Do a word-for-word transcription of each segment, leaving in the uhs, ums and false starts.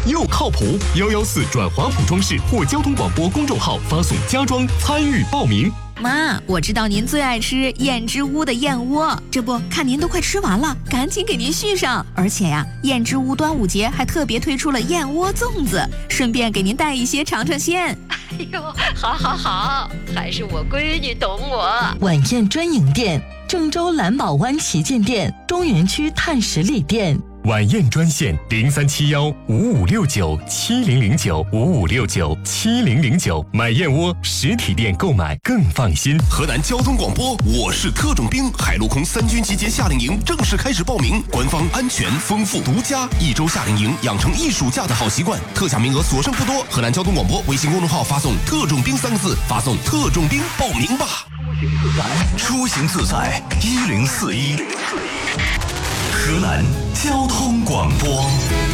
又靠谱。幺幺四转华普装饰或交通广播公众号发送家装参与报名。 妈，我知道您最爱吃燕之屋的燕窝，这不看您都快吃完了，赶紧给您续上。而且呀，燕之屋端午节还特别推出了燕窝粽子，顺便给您带一些尝尝鲜。 哎呦，好好好，还是我闺女懂我。 晚宴专营店：郑州蓝宝湾旗舰店、中原区碳十里店。 晚宴专线零三七幺五五六九七零零九五五六九七零零九，买燕窝实体店购买更放心。 河南交通广播，我是特种兵，海陆空三军集结夏令营正式开始报名，官方安全、丰富、独家，一周夏令营养成一暑假的好习惯，特价名额所剩不多。河南交通广播微信公众号发送“特种兵”三个字，发送“特种兵”报名吧。 出行自在一零四一，河南交通广播。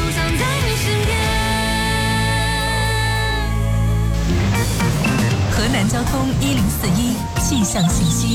河南交通一零四一气象信息，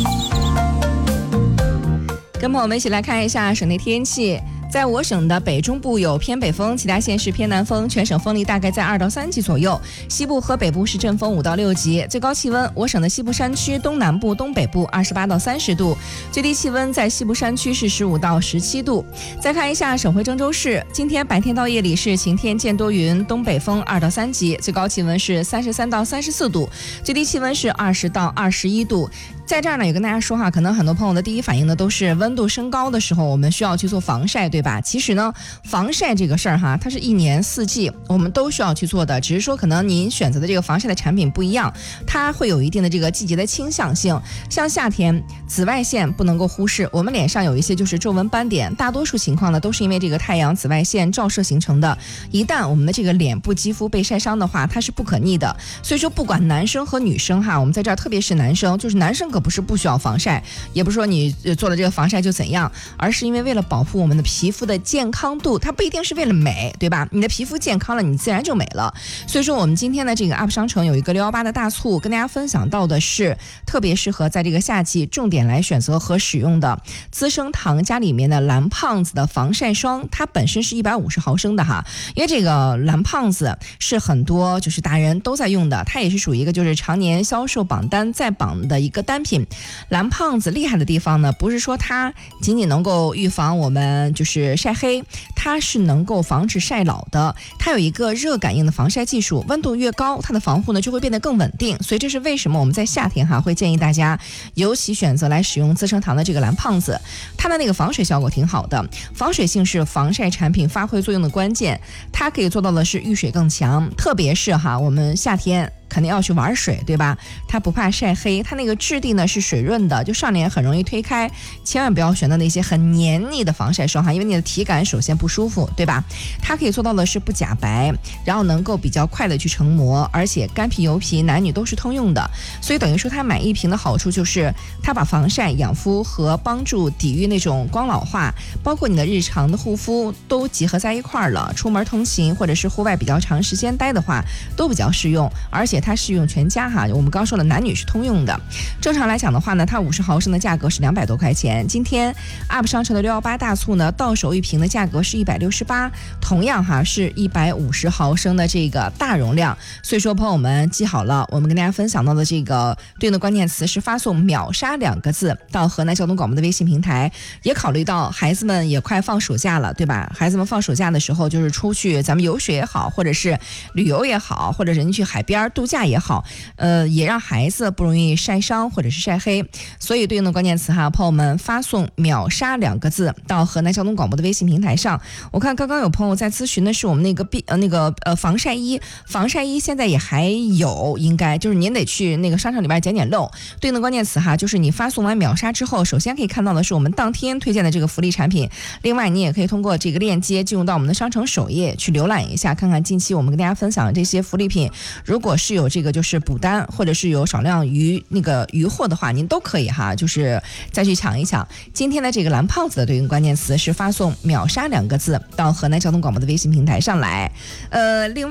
跟朋友们一起来看一下省内天气。在我省的北中部有偏北风，其他县市偏南风，全省风力大概在二到三级左右。西部和北部是阵风五到六级。最高气温，我省的西部山区、东南部、东北部二十八到三十度，最低气温在西部山区是十五到十七度。再看一下省会郑州市，今天白天到夜里是晴天见多云，东北风二到三级，最高气温是三十三到三十四度，最低气温是二十到二十一度。在这儿呢，也跟大家说哈，可能很多朋友的第一反应呢都是温度升高的时候，我们需要去做防晒，对吧？其实呢，防晒这个事儿哈，它是一年四季我们都需要去做的，只是说可能您选择的这个防晒的产品不一样，它会有一定的这个季节的倾向性。像夏天，紫外线不能够忽视，我们脸上有一些就是皱纹斑点，大多数情况呢都是因为这个太阳紫外线照射形成的。一旦我们的这个脸部肌肤被晒伤的话，它是不可逆的。所以说，不管男生和女生哈，我们在这儿特别是男生，就是男生可不是不需要防晒，也不是说你做了这个防晒就怎样，而是因为为了保护我们的皮肤的健康度，它不一定是为了美，对吧？你的皮肤健康了，你自然就美了。所以说我们今天的这个 U P 商城有一个六一八的大促，跟大家分享到的是特别适合在这个夏季重点来选择和使用的资生堂家里面的蓝胖子的防晒霜，它本身是一百五十毫升的哈，因为这个蓝胖子是很多就是达人都在用的，它也是属于一个就是常年销售榜单在榜的一个单品。蓝胖子厉害的地方呢，不是说它仅仅能够预防我们就是晒黑，它是能够防止晒老的。它有一个热感应的防晒技术，温度越高，它的防护呢就会变得更稳定。所以这是为什么我们在夏天哈会建议大家尤其选择来使用资生堂的这个蓝胖子，它的那个防水效果挺好的。防水性是防晒产品发挥作用的关键，它可以做到的是遇水更强，特别是哈我们夏天肯定要去玩水，对吧？它不怕晒黑，它那个质地呢是水润的，就上脸很容易推开，千万不要选择那些很黏腻的防晒霜哈，因为你的体感首先不舒服，对吧？它可以做到的是不假白，然后能够比较快的去成膜，而且干皮油皮男女都是通用的，所以等于说它买一瓶的好处就是它把防晒、养肤和帮助抵御那种光老化，包括你的日常的护肤都集合在一块儿了，出门通勤或者是户外比较长时间待的话都比较适用，而且它适用全家哈，我们刚说了男女是通用的。正常来讲的话呢，它五十毫升的价格是两百多块钱，今天 U P 商城的六一八大促呢，到手一瓶的价格是一百六十八，同样哈是一百五十毫升的这个大容量。所以说朋友们记好了，我们跟大家分享到的这个对应的关键词是发送秒杀两个字到河南交通广播的微信平台，也考虑到孩子们也快放暑假了，对吧？孩子们放暑假的时候就是出去咱们游学也好，或者是旅游也好，或者人去海边度假也好，呃，也让孩子不容易晒伤或者是晒黑。所以对应的关键词哈，朋友们发送秒杀两个字到河南交通广播的微信平台上。我看刚刚有朋友在咨询的是我们那个 B 呃那个呃防晒衣，防晒衣现在也还有，应该就是您得去那个商场里边捡捡漏。对应的关键词哈，就是你发送完秒杀之后，首先可以看到的是我们当天推荐的这个福利产品，另外你也可以通过这个链接进入到我们的商城首页去浏览一下，看看近期我们跟大家分享的这些福利品，如果是有这个就是补单或者是有少量余那个余货的话，您都可以哈，就是再去抢一抢。今天的这个蓝胖子的对应关键词是发送秒杀两个字到河南交通广播的微信平台上来。呃，另外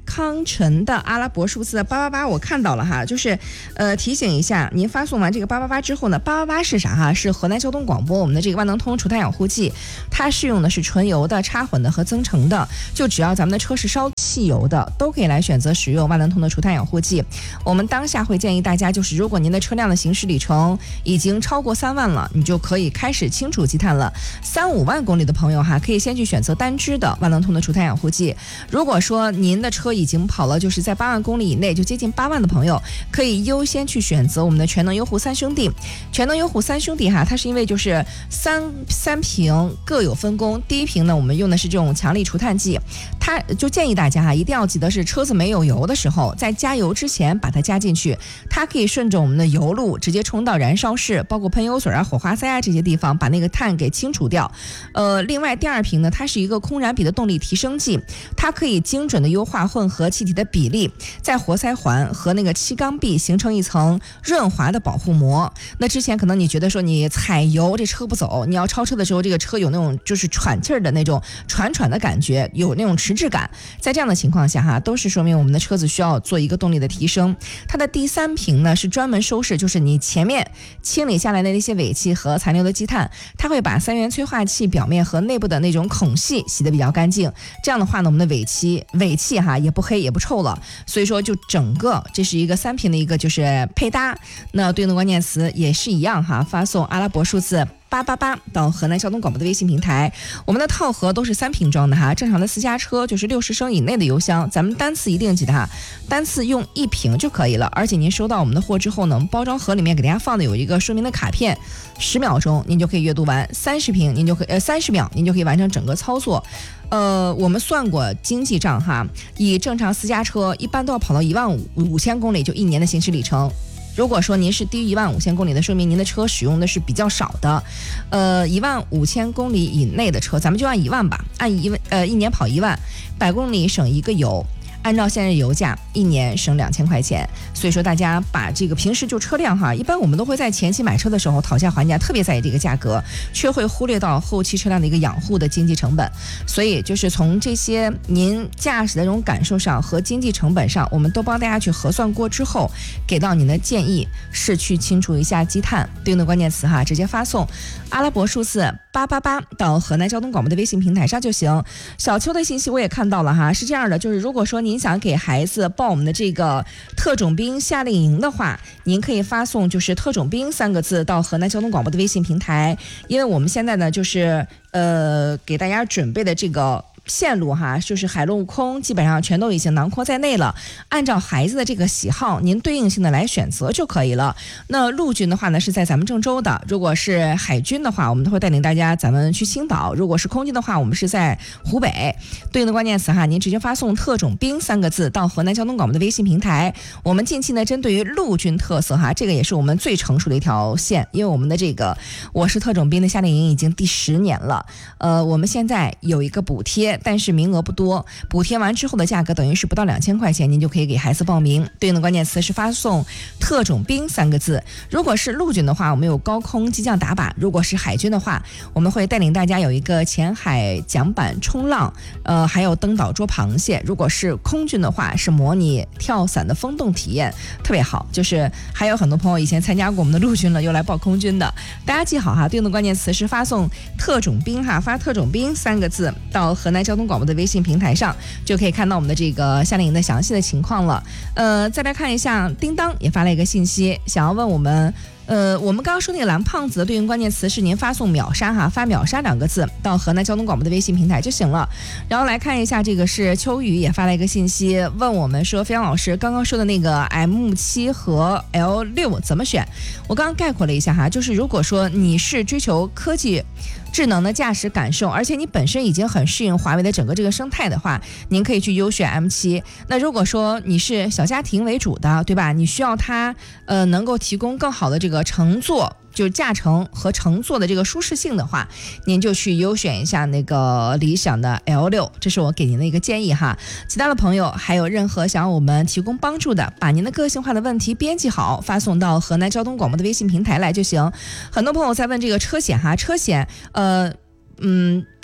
康辰的阿拉伯数字八八八，我看到了哈，就是呃提醒一下，您发送完这个八八八之后呢，八八八是啥哈？是河南交通广播我们的这个万能通除碳养护剂，它适用的是纯油的、插混的和增程的，就只要咱们的车是烧汽油的，都可以来选择使用万能通的除碳养护剂。我们当下会建议大家，就是如果您的车辆的行驶里程已经超过三万了，你就可以开始清除积碳了。三五万公里的朋友哈，可以先去选择单支的万能通的除碳养护剂。如果说您的车已经跑了，就是在八万公里以内，就接近八万的朋友，可以优先去选择我们的全能优护三兄弟。全能优护三兄弟哈，它是因为就是三三瓶各有分工。第一瓶呢，我们用的是这种强力除碳剂，它就建议大家哈，一定要记得是车子没有油的时候，在加油之前把它加进去，它可以顺着我们的油路直接冲到燃烧室，包括喷油嘴啊、火花塞啊这些地方，把那个碳给清除掉。呃，另外第二瓶呢，它是一个空燃比的动力提升剂，它可以精准的优化混合气体的比例，在活塞环和那个气缸壁形成一层润滑的保护膜。那之前可能你觉得说你踩油这车不走，你要超车的时候，这个车有那种就是喘气儿的那种喘喘的感觉，有那种迟滞感，在这样的情况下哈，都是说明我们的车子需要做一个动力的提升。它的第三瓶呢是专门收拾，就是你前面清理下来的那些尾气和残留的积碳，它会把三元催化器表面和内部的那种孔隙洗得比较干净。这样的话呢，我们的尾气尾气哈也不黑也不臭了。所以说就整个这是一个三瓶的一个就是配搭。那对应的关键词也是一样哈，发送阿拉伯数字八八八到河南交通广播的微信平台。我们的套盒都是三瓶装的哈，正常的私家车就是六十升以内的油箱，咱们单次一定记得哈，单次用一瓶就可以了。而且您收到我们的货之后呢，包装盒里面给大家放的有一个说明的卡片，十秒钟您就可以阅读完，三十瓶您就可以呃三十秒您就可以完成整个操作。呃，我们算过经济账哈，以正常私家车一般都要跑到一万五五千公里，就一年的行驶里程。如果说您是低于一万五千公里的，说明您的车使用的是比较少的。呃，一万五千公里以内的车，咱们就按一万吧，按一万呃一年跑一万，百公里省一个油。按照现在油价，一年省两千块钱。所以说大家把这个平时就车辆哈，一般我们都会在前期买车的时候讨价还价，特别在意这个价格，却会忽略到后期车辆的一个养护的经济成本。所以就是从这些您驾驶的这种感受上和经济成本上，我们都帮大家去核算过之后，给到您的建议是去清除一下积碳。对应的关键词哈，直接发送阿拉伯数字八八八到河南交通广播的微信平台上就行。小邱的信息我也看到了哈，是这样的，就是如果说您想给孩子报我们的这个特种兵夏令营的话，您可以发送就是特种兵三个字到河南交通广播的微信平台。因为我们现在呢就是呃给大家准备的这个线路哈，就是海陆空基本上全都已经囊括在内了，按照孩子的这个喜好您对应性的来选择就可以了。那陆军的话呢是在咱们郑州的，如果是海军的话，我们都会带领大家咱们去青岛，如果是空军的话，我们是在湖北。对应的关键词哈，您直接发送特种兵三个字到河南交通广播的微信平台。我们近期呢针对于陆军特色哈，这个也是我们最成熟的一条线，因为我们的这个我是特种兵的夏令营已经第十年了，呃，我们现在有一个补贴，但是名额不多，补贴完之后的价格等于是不到两千块钱，您就可以给孩子报名。对应的关键词是发送特种兵三个字。如果是陆军的话，我们有高空机降打靶；如果是海军的话，我们会带领大家有一个浅海桨板冲浪，呃，还有登岛捉螃蟹。如果是空军的话，是模拟跳伞的风洞体验，特别好。就是还有很多朋友以前参加过我们的陆军了，又来报空军的，大家记好哈。对应的关键词是发送特种兵哈，发特种兵三个字到河南交通广播的微信平台上，就可以看到我们的这个夏令营的详细的情况了。呃，再来看一下，叮当也发了一个信息，想要问我们。呃，我们刚刚说那个蓝胖子的对应关键词是您发送秒杀哈，发秒杀两个字到河南交通广播的微信平台就行了。然后来看一下，这个是秋雨也发了一个信息，问我们说，飞扬老师刚刚说的那个 M 七 和 L 六 怎么选？我刚刚概括了一下哈，就是如果说你是追求科技智能的驾驶感受，而且你本身已经很适应华为的整个这个生态的话，您可以去优选 M 七。那如果说你是小家庭为主的，对吧？你需要它呃能够提供更好的这个乘坐，就是驾乘和乘坐的这个舒适性的话，您就去优选一下那个理想的 L 六， 这是我给您的一个建议哈。其他的朋友还有任何想要我们提供帮助的，把您的个性化的问题编辑好，发送到河南交通广播的微信平台来就行。很多朋友在问这个车险哈，车险呃嗯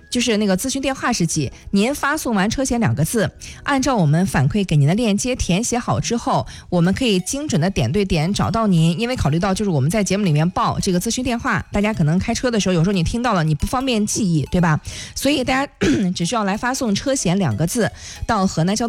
就是那个咨询电话是几？您发送完车险两个字，按照我们反馈给您的链接填写好之后，我们可以精准的点对点找到您。因为考虑到就是我们在节目里面报这个咨询电话，大家可能开车的时候有时候你听到了你不方便记忆，对吧？所以大家只需要来发送车险两个字到河南交通